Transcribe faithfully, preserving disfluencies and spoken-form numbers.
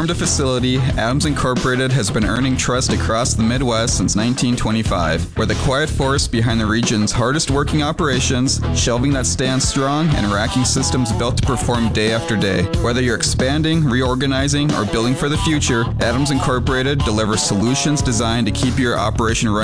formed a facility, Adams Incorporated has been earning trust across the Midwest since nineteen twenty-five. We're the quiet force behind the region's hardest working operations, shelving that stands strong and racking systems built to perform day after day. Whether you're expanding, reorganizing, or building for the future, Adams Incorporated delivers solutions designed to keep your operation running